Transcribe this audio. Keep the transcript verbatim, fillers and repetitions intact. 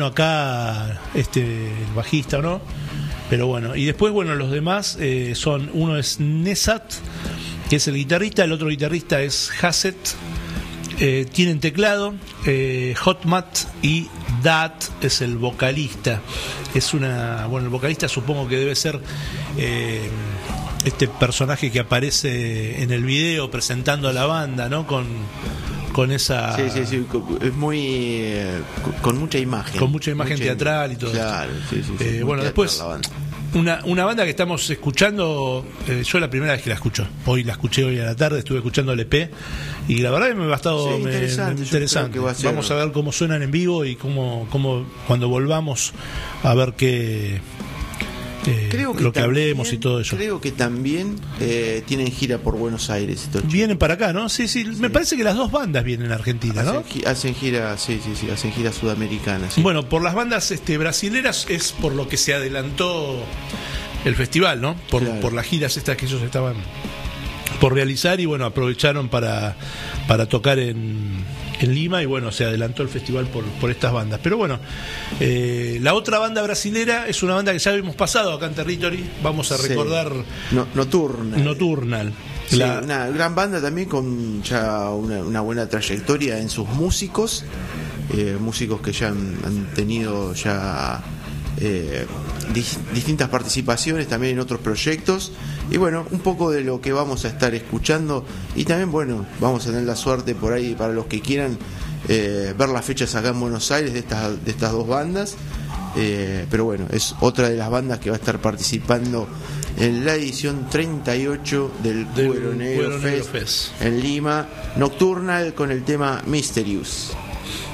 acá este el bajista o no, pero bueno, y después bueno, los demás eh, son, uno es Nesat, que es el guitarrista, el otro guitarrista es Hassett, eh, tienen teclado, eh, Hotmat, y Dat es el vocalista. Es una, bueno, el vocalista supongo que debe ser eh, este personaje que aparece en el video presentando a la banda, ¿no? Con con esa... Sí, sí, sí, es muy... Eh, con mucha imagen. Con mucha imagen mucha teatral y todo claro, esto. Sí, sí, sí, Eh, bueno, después, una, una banda que estamos escuchando, eh, yo la primera vez que la escucho, hoy la escuché hoy a la tarde, estuve escuchando el E P, y la verdad que me ha estado sí, me, interesante. interesante. Va a ser... Vamos a ver cómo suenan en vivo y cómo, cómo cuando volvamos a ver qué... Eh, creo que lo que también, hablemos y todo eso. Creo que también eh, tienen gira por Buenos Aires. Vienen para acá, ¿no? Sí, sí, sí. Me parece que las dos bandas vienen a Argentina, ¿no? Hacen, hacen gira, sí, sí, sí, hacen gira sudamericana. Sí. Bueno, por las bandas este, brasileras es por lo que se adelantó el festival, ¿no? Por, claro. por las giras estas que ellos estaban por realizar y bueno, aprovecharon para, para tocar en, en Lima y bueno, se adelantó el festival por, por estas bandas. Pero bueno, eh, la otra banda brasilera es una banda que ya habíamos pasado acá en Territory, vamos a recordar... Sí. No, Nocturnal. Nocturnal. Sí, la... una gran banda también con ya una, una buena trayectoria en sus músicos, eh, músicos que ya han, han tenido ya... Eh, dis, distintas participaciones también en otros proyectos y bueno, un poco de lo que vamos a estar escuchando y también bueno, vamos a tener la suerte por ahí para los que quieran eh, ver las fechas acá en Buenos Aires de estas, de estas dos bandas, eh, pero bueno, es otra de las bandas que va a estar participando en la edición treinta y ocho del, del Cuero Negro, Negro Fest, Fest en Lima, Nocturnal con el tema Mysterious.